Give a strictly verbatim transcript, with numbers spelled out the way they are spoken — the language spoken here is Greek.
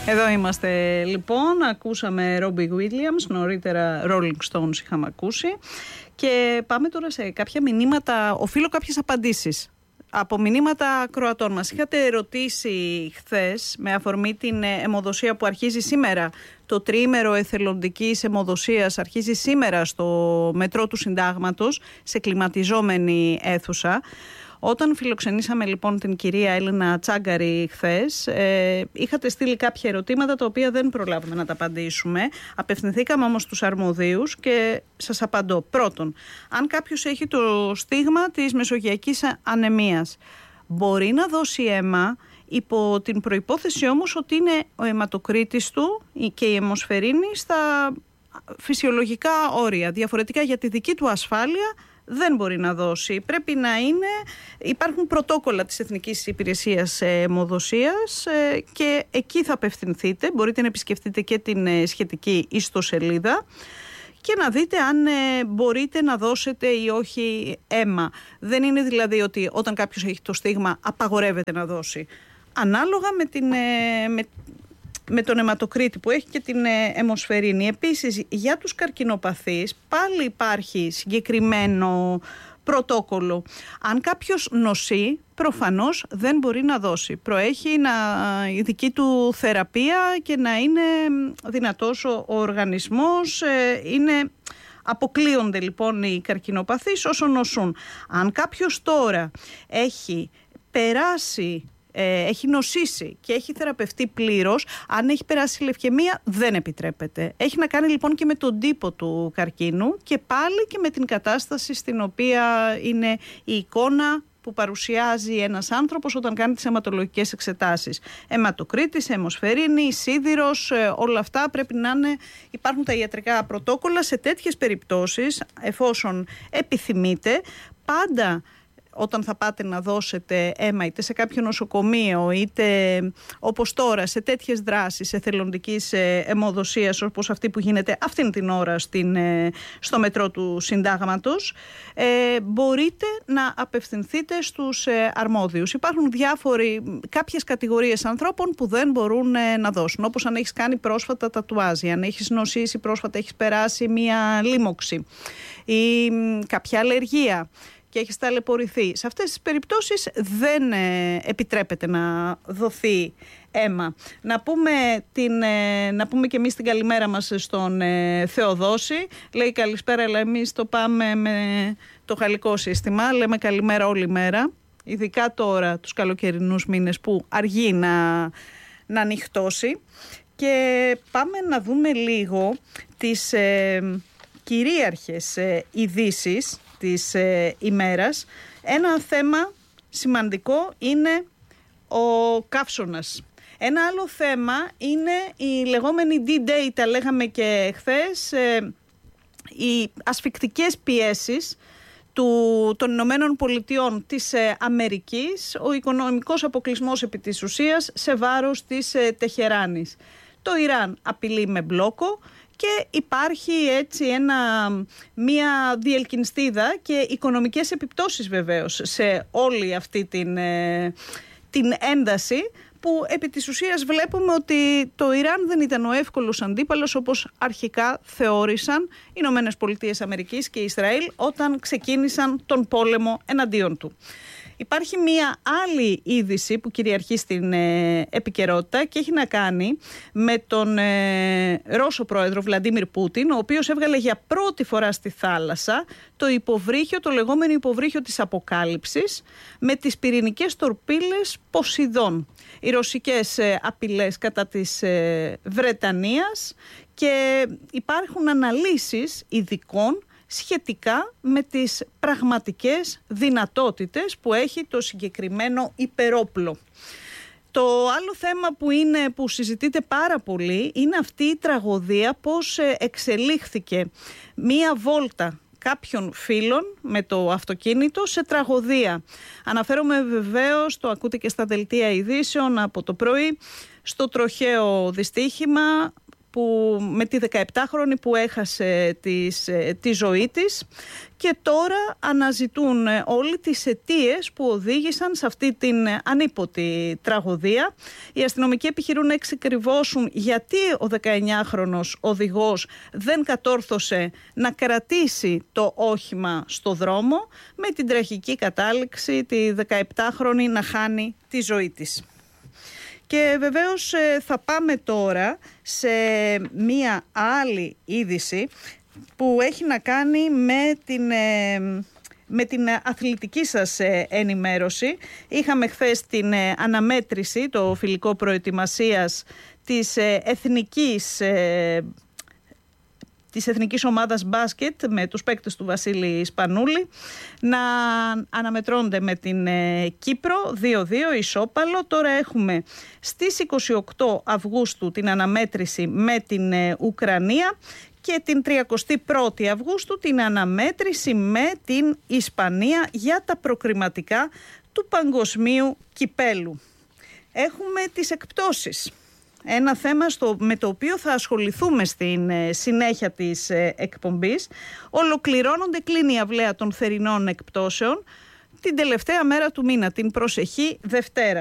Εδώ είμαστε λοιπόν, ακούσαμε Robbie Williams, νωρίτερα Rolling Stones είχαμε ακούσει και πάμε τώρα σε κάποια μηνύματα, οφείλω κάποιες απαντήσεις από μηνύματα Κροατών μας. Είχατε ρωτήσει χθες με αφορμή την αιμοδοσία που αρχίζει σήμερα, το τριήμερο εθελοντικής αιμοδοσίας αρχίζει σήμερα στο μετρό του Συντάγματος σε κλιματιζόμενη αίθουσα. Όταν φιλοξενήσαμε λοιπόν την κυρία Έλενα Τσάγκαρη χθες, ε, είχατε στείλει κάποια ερωτήματα τα οποία δεν προλάβουμε να τα απαντήσουμε. Απευθυνθήκαμε όμως στους αρμοδίους και σας απαντώ. Πρώτον, αν κάποιος έχει το στίγμα της μεσογειακής ανεμίας, μπορεί να δώσει αίμα υπό την προϋπόθεση όμως ότι είναι ο αιματοκρίτης του και η αιμοσφαιρίνη στα φυσιολογικά όρια. Διαφορετικά για τη δική του ασφάλεια δεν μπορεί να δώσει. Πρέπει να είναι, υπάρχουν πρωτόκολλα της Εθνικής Υπηρεσίας Αιμοδοσίας και εκεί θα απευθυνθείτε. Μπορείτε να επισκεφτείτε και την σχετική ιστοσελίδα και να δείτε αν μπορείτε να δώσετε ή όχι αίμα. Δεν είναι δηλαδή ότι όταν κάποιος έχει το στίγμα απαγορεύεται να δώσει. Ανάλογα με την... Με, με τον αιματοκρίτη που έχει και την αιμοσφαιρίνη. Επίσης, για τους καρκινοπαθείς πάλι υπάρχει συγκεκριμένο πρωτόκολλο. Αν κάποιος νοσεί, προφανώς δεν μπορεί να δώσει. Προέχει να, η δική του θεραπεία και να είναι δυνατός ο, ο οργανισμός. Ε, είναι, αποκλείονται λοιπόν οι καρκινοπαθείς όσο νοσούν. Αν κάποιος τώρα έχει περάσει, έχει νοσήσει και έχει θεραπευτεί πλήρως, αν έχει περάσει λευκαιμία δεν επιτρέπεται. Έχει να κάνει λοιπόν και με τον τύπο του καρκίνου και πάλι και με την κατάσταση στην οποία είναι η εικόνα που παρουσιάζει ένας άνθρωπος όταν κάνει τις αιματολογικές εξετάσεις. Αιματοκρίτης, αιμοσφαιρίνη, σίδηρος, όλα αυτά πρέπει να είναι, υπάρχουν τα ιατρικά πρωτόκολλα σε τέτοιες περιπτώσεις, εφόσον επιθυμείτε, πάντα όταν θα πάτε να δώσετε αίμα είτε σε κάποιο νοσοκομείο είτε όπως τώρα σε τέτοιες δράσεις εθελοντικής αιμοδοσίας όπως αυτή που γίνεται αυτήν την ώρα στην, στο μετρό του Συντάγματος, ε, μπορείτε να απευθυνθείτε στους ε, αρμόδιους. Υπάρχουν διάφοροι, κάποιες κατηγορίες ανθρώπων που δεν μπορούν ε, να δώσουν, όπως αν έχεις κάνει πρόσφατα τατουάζ, αν έχεις νοσήσει πρόσφατα, έχεις περάσει μία λίμωξη ή μ, κάποια αλλεργία και έχει ταλαιπωρηθεί. Σε αυτές τις περιπτώσεις δεν ε, επιτρέπεται να δοθεί αίμα. Να πούμε, την, ε, να πούμε και εμείς την καλημέρα μας στον ε, Θεοδόση. Λέει καλησπέρα, αλλά εμείς το πάμε με το γαλλικό σύστημα. Λέμε καλημέρα όλη μέρα. Ειδικά τώρα τους καλοκαιρινούς μήνες που αργεί να, να νυχτώσει. Και πάμε να δούμε λίγο τις ε, κυρίαρχες ε, ειδήσεις της ε, ημέρας. Ένα θέμα σημαντικό είναι ο καύσωνας. Ένα άλλο θέμα είναι η λεγόμενη ντι-Day, τα λέγαμε και χθες, ε, οι ασφικτικές πιέσεις του, των Ηνωμένων Πολιτειών της ε, Αμερικής, ο οικονομικός αποκλεισμός επί της ουσίας σε βάρος της ε, Τεχεράνης. Το Ιράν απειλεί με μπλόκο και υπάρχει έτσι ένα, μια διελκυνστίδα και οικονομικές επιπτώσεις βεβαίως σε όλη αυτή την, ε, την ένταση που επί της ουσίας βλέπουμε ότι το Ιράν δεν ήταν ο εύκολος αντίπαλος όπως αρχικά θεώρησαν οι Ηνωμένες Πολιτείες Αμερικής και Ισραήλ όταν ξεκίνησαν τον πόλεμο εναντίον του. Υπάρχει μία άλλη είδηση που κυριαρχεί στην ε, επικαιρότητα και έχει να κάνει με τον ε, Ρώσο πρόεδρο Βλαντίμιρ Πούτιν, ο οποίος έβγαλε για πρώτη φορά στη θάλασσα το υποβρύχιο, το λεγόμενο υποβρύχιο της αποκάλυψης με τις πυρηνικές τορπίλες Ποσειδών. Οι ρωσικές ε, απειλές κατά της ε, Βρετανίας και υπάρχουν αναλύσεις ειδικών σχετικά με τις πραγματικές δυνατότητες που έχει το συγκεκριμένο υπερόπλο. Το άλλο θέμα που, είναι, που συζητείται πάρα πολύ είναι αυτή η τραγωδία, πώς εξελίχθηκε μία βόλτα κάποιων φίλων με το αυτοκίνητο σε τραγωδία. Αναφέρομαι βεβαίως, το ακούτε και στα δελτία ειδήσεων από το πρωί, στο τροχαίο δυστύχημα που, με τη δεκαεπτάχρονη που έχασε της, τη ζωή της, και τώρα αναζητούν όλοι τις αιτίες που οδήγησαν σε αυτή την ανίποτη τραγωδία. Οι αστυνομικοί επιχειρούν να εξεκριβώσουν γιατί ο δεκαεννιάχρονος οδηγός δεν κατόρθωσε να κρατήσει το όχημα στο δρόμο, με την τραγική κατάληξη τη δεκαεπτάχρονη να χάνει τη ζωή της. Και βεβαίως θα πάμε τώρα σε μία άλλη είδηση που έχει να κάνει με την, με την αθλητική σας ενημέρωση. Είχαμε χθες την αναμέτρηση, το φιλικό προετοιμασίας της εθνικής της εθνικής ομάδας μπάσκετ με τους παίκτες του Βασίλη Σπανούλη να αναμετρώνται με την ε, Κύπρο δύο δύο ισόπαλο. Τώρα έχουμε στις είκοσι οκτώ Αυγούστου την αναμέτρηση με την ε, Ουκρανία και την τριαντάτη πρώτη Αυγούστου την αναμέτρηση με την Ισπανία για τα προκριματικά του Παγκοσμίου Κυπέλου. Έχουμε τις εκπτώσεις. Ένα θέμα στο, με το οποίο θα ασχοληθούμε στην ε, συνέχεια της ε, εκπομπής. Ολοκληρώνονται, κλείνει η αυλαία των θερινών εκπτώσεων την τελευταία μέρα του μήνα, την προσεχή Δευτέρα.